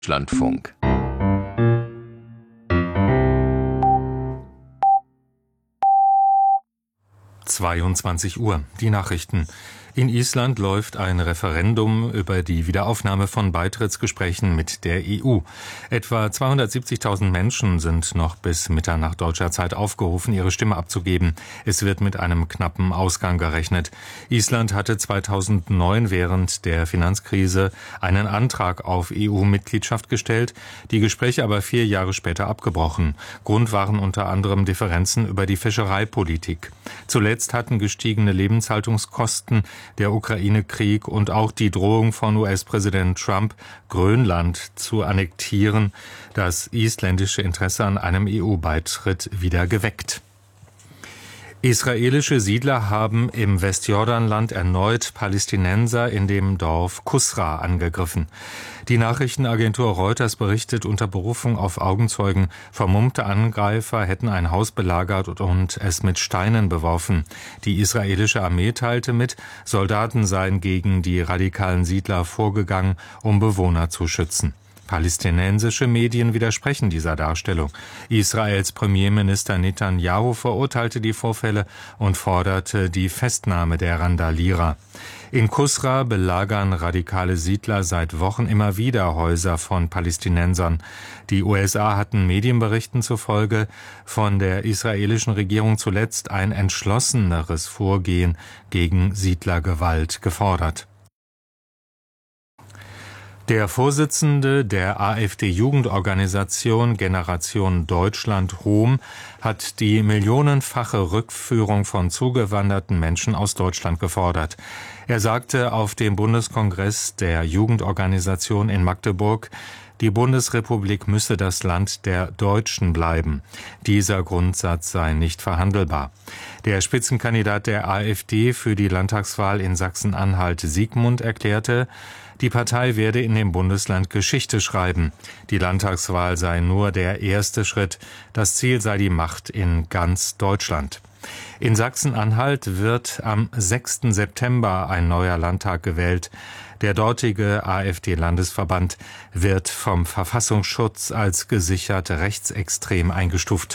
Deutschlandfunk. Uhr. Die Nachrichten. In Island läuft ein Referendum über die Wiederaufnahme von Beitrittsgesprächen mit der EU. Etwa 270.000 Menschen sind noch bis Mitternacht deutscher Zeit aufgerufen, ihre Stimme abzugeben. Es wird mit einem knappen Ausgang gerechnet. Island hatte 2009 während der Finanzkrise einen Antrag auf EU-Mitgliedschaft gestellt, die Gespräche aber 4 Jahre später abgebrochen. Grund waren unter anderem Differenzen über die Fischereipolitik. Zuletzt hatten gestiegene Lebenshaltungskosten, der Ukraine-Krieg und auch die Drohung von US-Präsident Trump, Grönland zu annektieren, das isländische Interesse an einem EU-Beitritt wieder geweckt. Israelische Siedler haben im Westjordanland erneut Palästinenser in dem Dorf Kusra angegriffen. Die Nachrichtenagentur Reuters berichtet unter Berufung auf Augenzeugen, vermummte Angreifer hätten ein Haus belagert und es mit Steinen beworfen. Die israelische Armee teilte mit, Soldaten seien gegen die radikalen Siedler vorgegangen, um Bewohner zu schützen. Palästinensische Medien widersprechen dieser Darstellung. Israels Premierminister Netanyahu verurteilte die Vorfälle und forderte die Festnahme der Randalierer. In Kusra belagern radikale Siedler seit Wochen immer wieder Häuser von Palästinensern. Die USA hatten Medienberichten zufolge von der israelischen Regierung zuletzt ein entschlosseneres Vorgehen gegen Siedlergewalt gefordert. Der Vorsitzende der AfD-Jugendorganisation Generation Deutschland HOM hat die millionenfache Rückführung von zugewanderten Menschen aus Deutschland gefordert. Er sagte auf dem Bundeskongress der Jugendorganisation in Magdeburg, die Bundesrepublik müsse das Land der Deutschen bleiben. Dieser Grundsatz sei nicht verhandelbar. Der Spitzenkandidat der AfD für die Landtagswahl in Sachsen-Anhalt, Siegmund, erklärte, die Partei werde in dem Bundesland Geschichte schreiben. Die Landtagswahl sei nur der erste Schritt. Das Ziel sei die Macht in ganz Deutschland. In Sachsen-Anhalt wird am 6. September ein neuer Landtag gewählt. Der dortige AfD-Landesverband wird vom Verfassungsschutz als gesichert rechtsextrem eingestuft.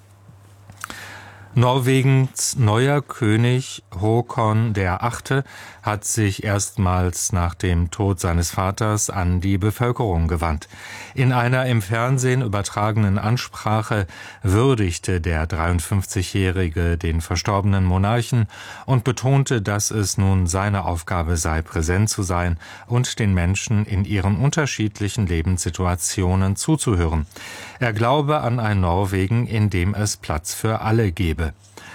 Norwegens neuer König Håkon VIII. Hat sich erstmals nach dem Tod seines Vaters an die Bevölkerung gewandt. In einer im Fernsehen übertragenen Ansprache würdigte der 53-Jährige den verstorbenen Monarchen und betonte, dass es nun seine Aufgabe sei, präsent zu sein und den Menschen in ihren unterschiedlichen Lebenssituationen zuzuhören. Er glaube an ein Norwegen, in dem es Platz für alle gebe.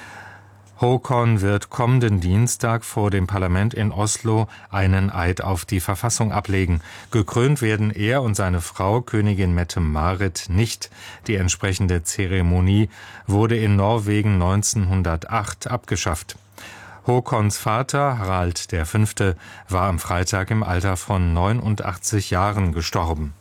Håkon wird kommenden Dienstag vor dem Parlament in Oslo einen Eid auf die Verfassung ablegen. Gekrönt werden er und seine Frau, Königin Mette-Marit, nicht. Die entsprechende Zeremonie wurde in Norwegen 1908 abgeschafft. Håkons Vater, Harald V., war am Freitag im Alter von 89 Jahren gestorben.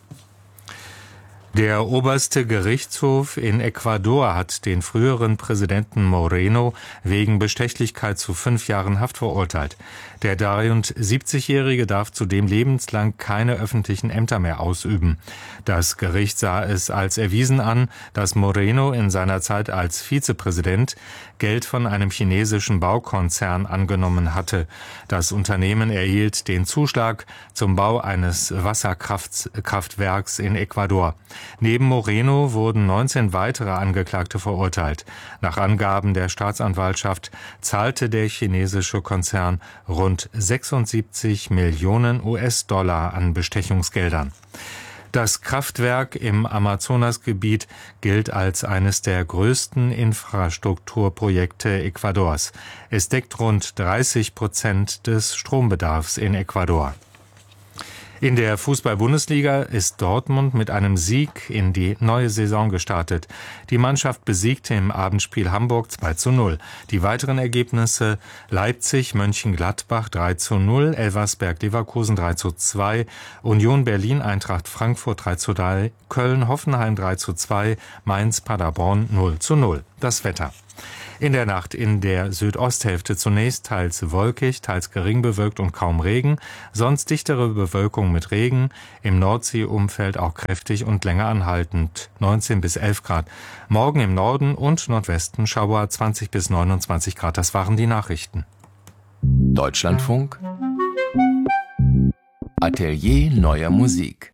Der oberste Gerichtshof in Ecuador hat den früheren Präsidenten Moreno wegen Bestechlichkeit zu 5 Jahren Haft verurteilt. Der 73-Jährige darf zudem lebenslang keine öffentlichen Ämter mehr ausüben. Das Gericht sah es als erwiesen an, dass Moreno in seiner Zeit als Vizepräsident Geld von einem chinesischen Baukonzern angenommen hatte. Das Unternehmen erhielt den Zuschlag zum Bau eines Wasserkraftwerks in Ecuador. Neben Moreno wurden 19 weitere Angeklagte verurteilt. Nach Angaben der Staatsanwaltschaft zahlte der chinesische Konzern rund 76 Millionen US-Dollar an Bestechungsgeldern. Das Kraftwerk im Amazonasgebiet gilt als eines der größten Infrastrukturprojekte Ecuadors. Es deckt rund 30% des Strombedarfs in Ecuador. In der Fußball-Bundesliga ist Dortmund mit einem Sieg in die neue Saison gestartet. Die Mannschaft besiegte im Abendspiel Hamburg 2:0. Die weiteren Ergebnisse: Leipzig, Mönchengladbach 3:0, Elversberg-Leverkusen 3:2, Union Berlin, Eintracht Frankfurt 3:3, Köln-Hoffenheim 3:2, Mainz-Paderborn 0:0. Das Wetter. In der Nacht in der Südosthälfte zunächst teils wolkig, teils gering bewölkt und kaum Regen, sonst dichtere Bewölkung mit Regen, im Nordseeumfeld auch kräftig und länger anhaltend, 19 bis 11 Grad. Morgen im Norden und Nordwesten Schauer 20 bis 29 Grad. Das waren die Nachrichten. Deutschlandfunk Atelier neuer Musik.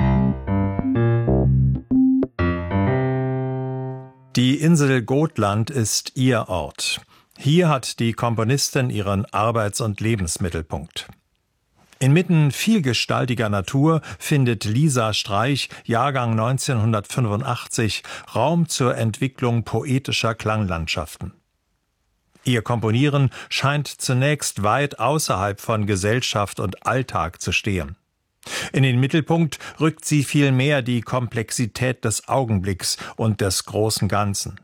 Die Insel Gotland ist ihr Ort. Hier hat die Komponistin ihren Arbeits- und Lebensmittelpunkt. Inmitten vielgestaltiger Natur findet Lisa Streich, Jahrgang 1985, Raum zur Entwicklung poetischer Klanglandschaften. Ihr Komponieren scheint zunächst weit außerhalb von Gesellschaft und Alltag zu stehen. In den Mittelpunkt rückt sie vielmehr die Komplexität des Augenblicks und des großen Ganzen.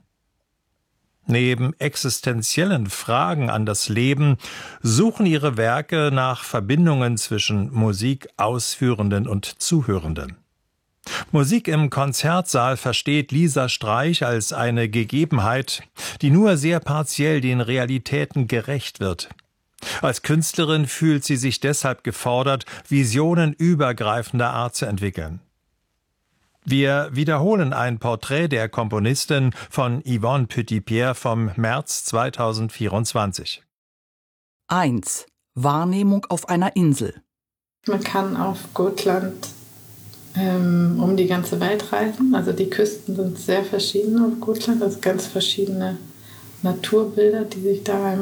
Neben existenziellen Fragen an das Leben suchen ihre Werke nach Verbindungen zwischen Musik, Ausführenden und Zuhörenden. Musik im Konzertsaal versteht Lisa Streich als eine Gegebenheit, die nur sehr partiell den Realitäten gerecht wird. Als Künstlerin fühlt sie sich deshalb gefordert, Visionen übergreifender Art zu entwickeln. Wir wiederholen ein Porträt der Komponistin von Yvonne Petitpierre vom März 2024. 1. Wahrnehmung auf einer Insel. Man kann auf Gotland um die ganze Welt reisen. Also die Küsten sind sehr verschieden auf Gotland. Also ganz verschiedene Naturbilder, die sich da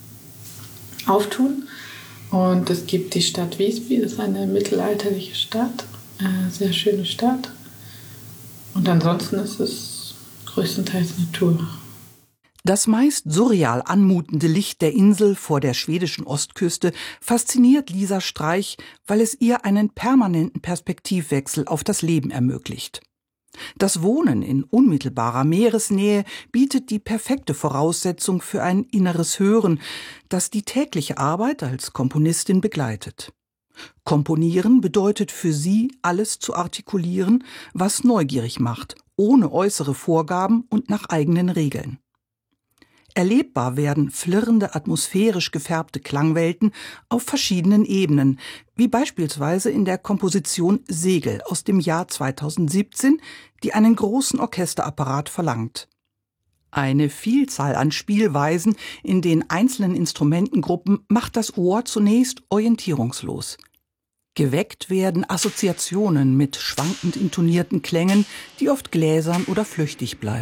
auftun. Und es gibt die Stadt Visby, das ist eine mittelalterliche Stadt, sehr schöne Stadt. Und ansonsten ist es größtenteils Natur. Das meist surreal anmutende Licht der Insel vor der schwedischen Ostküste fasziniert Lisa Streich, weil es ihr einen permanenten Perspektivwechsel auf das Leben ermöglicht. Das Wohnen in unmittelbarer Meeresnähe bietet die perfekte Voraussetzung für ein inneres Hören, das die tägliche Arbeit als Komponistin begleitet. Komponieren bedeutet für sie, alles zu artikulieren, was neugierig macht, ohne äußere Vorgaben und nach eigenen Regeln. Erlebbar werden flirrende, atmosphärisch gefärbte Klangwelten auf verschiedenen Ebenen, wie beispielsweise in der Komposition Segel aus dem Jahr 2017, die einen großen Orchesterapparat verlangt. Eine Vielzahl an Spielweisen in den einzelnen Instrumentengruppen macht das Ohr zunächst orientierungslos. Geweckt werden Assoziationen mit schwankend intonierten Klängen, die oft gläsern oder flüchtig bleiben.